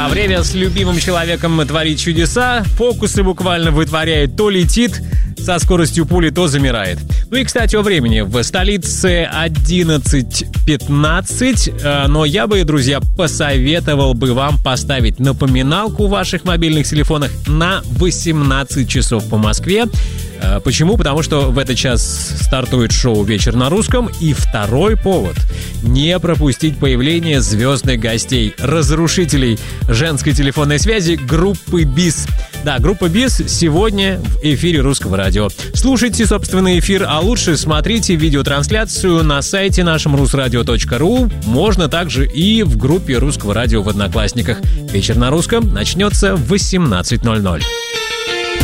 Время с любимым человеком творит чудеса, фокусы буквально вытворяет, то летит со скоростью пули, то замирает. Ну и, кстати, о времени. В столице 11:15, но я бы, друзья, посоветовал бы вам поставить напоминалку в ваших мобильных телефонах на 18 часов по Москве. Почему? Потому что в этот час стартует шоу «Вечер на русском». И второй повод – не пропустить появление звездных гостей, разрушителей женской телефонной связи группы БИС. Да, группа БИС сегодня в эфире Русского радио. Слушайте собственный эфир, а лучше смотрите видеотрансляцию на сайте нашем rusradio.ru. Можно также и в группе Русского радио в Одноклассниках. «Вечер на русском» начнется в 18:00.